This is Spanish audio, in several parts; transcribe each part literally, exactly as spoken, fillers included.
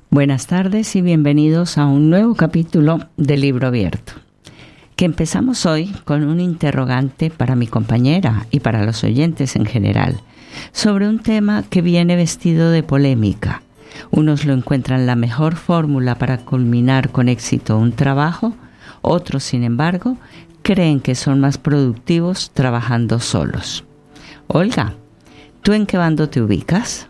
Buenas tardes y bienvenidos a un nuevo capítulo de Libro Abierto, que empezamos hoy con un interrogante para mi compañera y para los oyentes en general, sobre un tema que viene vestido de polémica. Unos lo encuentran la mejor fórmula para culminar con éxito un trabajo, otros, sin embargo, creen que son más productivos trabajando solos. Olga, ¿tú en qué bando te ubicas?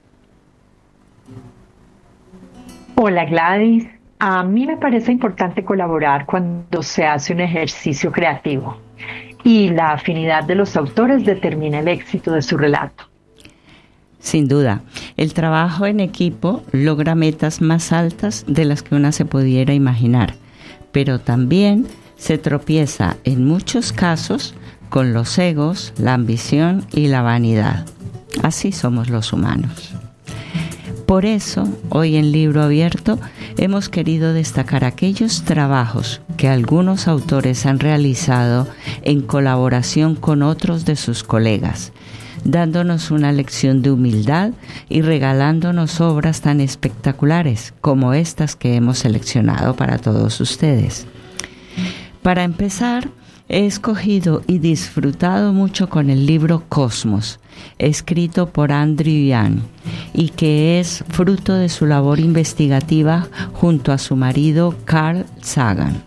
Hola Gladys, a mí me parece importante colaborar cuando se hace un ejercicio creativo y la afinidad de los autores determina el éxito de su relato. Sin duda, el trabajo en equipo logra metas más altas de las que una se pudiera imaginar, pero también se tropieza en muchos casos con los egos, la ambición y la vanidad. Así somos los humanos. Por eso, hoy en Libro Abierto, hemos querido destacar aquellos trabajos que algunos autores han realizado en colaboración con otros de sus colegas, dándonos una lección de humildad y regalándonos obras tan espectaculares como estas que hemos seleccionado para todos ustedes. Para empezar, he escogido y disfrutado mucho con el libro Cosmos, escrito por Andrew Yang, y que es fruto de su labor investigativa junto a su marido Carl Sagan.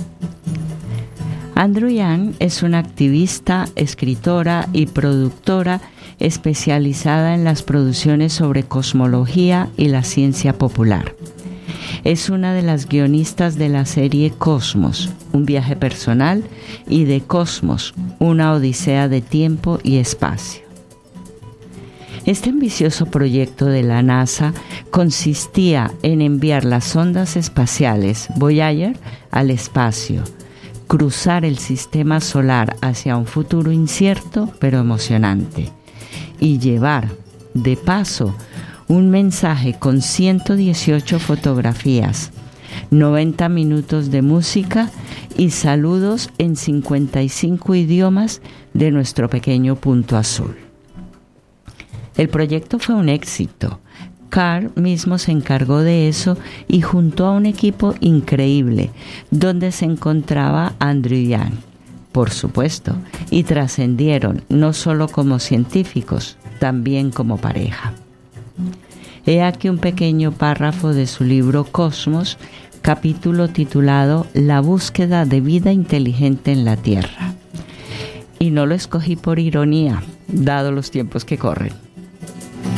Andrew Yang es una activista, escritora y productora especializada en las producciones sobre cosmología y la ciencia popular. Es una de las guionistas de la serie Cosmos, un viaje personal, y de Cosmos, una odisea de tiempo y espacio. Este ambicioso proyecto de la NASA consistía en enviar las sondas espaciales Voyager al espacio, cruzar el sistema solar hacia un futuro incierto pero emocionante, y llevar, de paso, un mensaje con ciento dieciocho fotografías, noventa minutos de música y saludos en cincuenta y cinco idiomas de nuestro pequeño punto azul. El proyecto fue un éxito. Carl mismo se encargó de eso y juntó a un equipo increíble, donde se encontraba Andrew Yang, por supuesto, y trascendieron no solo como científicos, también como pareja. He aquí un pequeño párrafo de su libro Cosmos, capítulo titulado La búsqueda de vida inteligente en la Tierra. Y no lo escogí por ironía, dado los tiempos que corren.